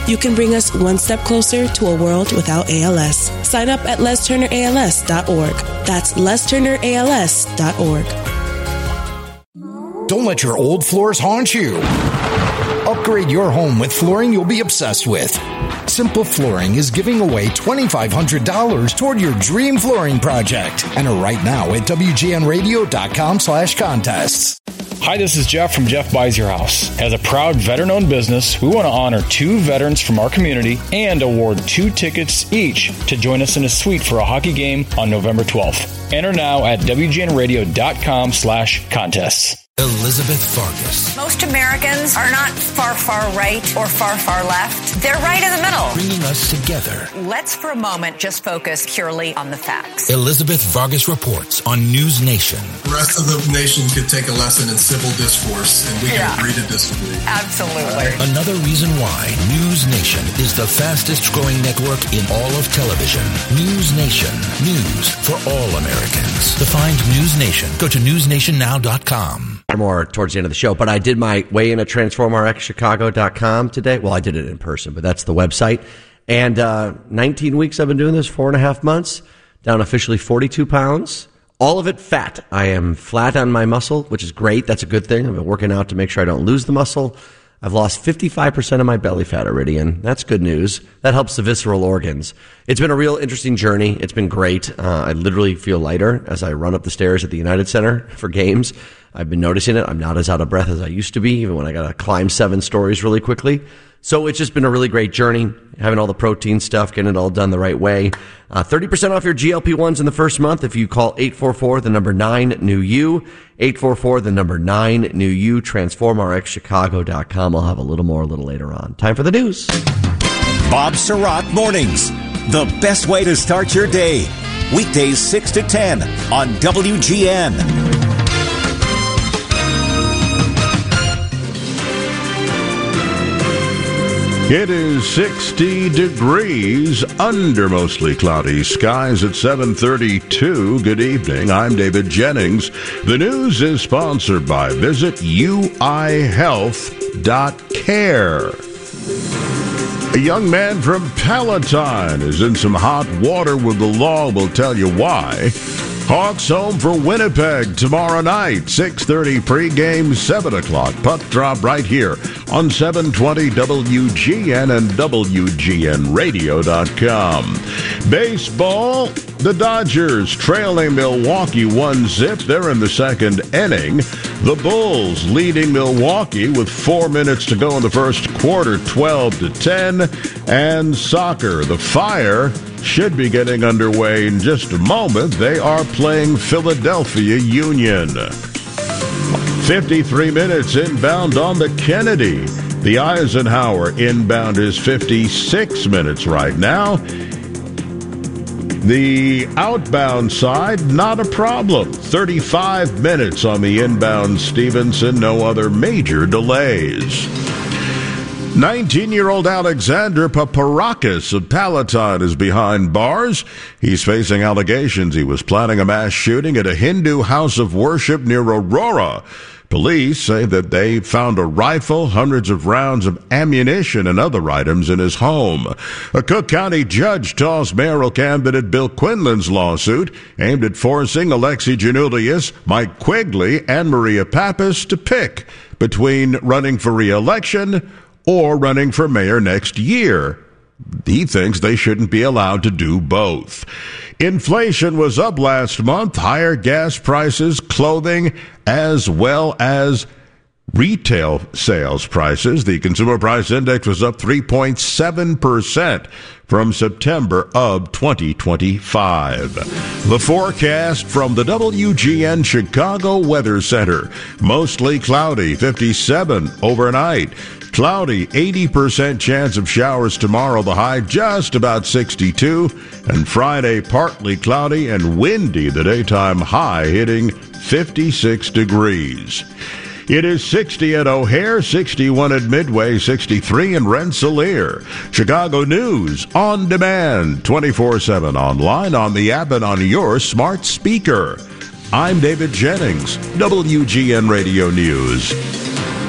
you can bring us one step closer to a world without ALS. Sign up at LesTurnerALS.org. That's LesTurnerALS.org. Don't let your old floors haunt you. Upgrade your home with flooring you'll be obsessed with. Simple Flooring is giving away $2,500 toward your dream flooring project. Enter right now at WGNradio.com/contests. Hi, this is Jeff from Jeff Buys Your House. As a proud veteran-owned business, we want to honor 2 veterans from our community and award 2 tickets each to join us in a suite for a hockey game on November 12th. Enter now at WGNradio.com/contests. Elizabeth Farkas. Most Americans are not far, far right or far, far left. They're right in the middle. Bringing us together. Let's for a moment just focus purely on the facts. Elizabeth Vargas reports on News Nation. The rest of the nation could take a lesson in civil discourse, and we can agree to disagree. Absolutely. Another reason why News Nation is the fastest growing network in all of television. News Nation. News for all Americans. To find News Nation, go to newsnationnow.com. More towards the end of the show, but I did my weigh-in at TransformRxChicago.com today. Well, I did it in person, but that's the website. And 19 weeks I've been doing this, 4.5 months, down officially 42 pounds. All of it fat. I am flat on my muscle, which is great. That's a good thing. I've been working out to make sure I don't lose the muscle. I've lost 55% of my belly fat already, and that's good news. That helps the visceral organs. It's been a real interesting journey. It's been great. I literally feel lighter as I run up the stairs at the United Center for games. I've been noticing it. I'm not as out of breath as I used to be, even when I got to climb 7 stories really quickly. So it's just been a really great journey, having all the protein stuff, getting it all done the right way. 30% off your GLP-1s in the first month if you call 844-9-NEW-YOU, 844-9-NEW-YOU, TransformRxChicago.com. I'll have a little more a little later on. Time for the news. Bob Surratt Mornings, the best way to start your day. Weekdays 6 to 10 on WGN. It is 60 degrees under mostly cloudy skies at 7:32. Good evening. I'm David Jennings. The news is sponsored by Visit UIHealth.care. A young man from Palatine is in some hot water with the law. We'll tell you why. Hawks home for Winnipeg tomorrow night, 6:30 pregame, 7 o'clock. Puck drop right here on 720 WGN and WGNradio.com. Baseball, the Dodgers trailing Milwaukee 1-0. They're in the second inning. The Bulls leading Milwaukee with 4 minutes to go in the first quarter, 12-10. And soccer, the Fire should be getting underway in just a moment. They are playing Philadelphia Union. 53 minutes inbound on the Kennedy. The Eisenhower inbound is 56 minutes right now. The outbound side, not a problem. 35 minutes on the inbound Stevenson. No other major delays. 19-year-old Alexander Paparakis of Palatine is behind bars. He's facing allegations he was planning a mass shooting at a Hindu house of worship near Aurora. Police say that they found a rifle, hundreds of rounds of ammunition, and other items in his home. A Cook County judge tossed mayoral candidate Bill Quinlan's lawsuit aimed at forcing Alexi Janulius, Mike Quigley, and Maria Pappas to pick between running for re-election or running for mayor next year. He thinks they shouldn't be allowed to do both. Inflation was up last month. Higher gas prices, clothing, as well as retail sales prices. The Consumer Price Index was up 3.7% from September of 2025. The forecast from the WGN Chicago Weather Center. Mostly cloudy, 57 overnight. Cloudy, 80% chance of showers tomorrow. The high just about 62. And Friday, partly cloudy and windy. The daytime high hitting 56 degrees. It is 60 at O'Hare, 61 at Midway, 63 in Rensselaer. Chicago News on demand, 24/7 online, on the app, and on your smart speaker. I'm David Jennings, WGN Radio News.